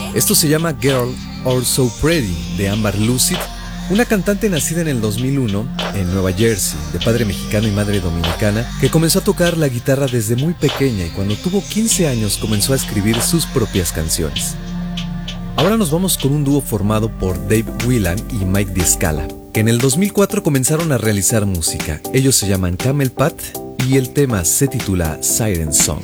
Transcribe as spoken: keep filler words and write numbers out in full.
Esto se llama Girl or So Pretty de Amber Lucid, una cantante nacida en el dos mil uno en Nueva Jersey, de padre mexicano y madre dominicana, que comenzó a tocar la guitarra desde muy pequeña y cuando tuvo quince años comenzó a escribir sus propias canciones. Ahora nos vamos con un dúo formado por Dave Whelan y Mike Discala, que en el dos mil cuatro comenzaron a realizar música. Ellos se llaman Camel Pat y el tema se titula Siren Song.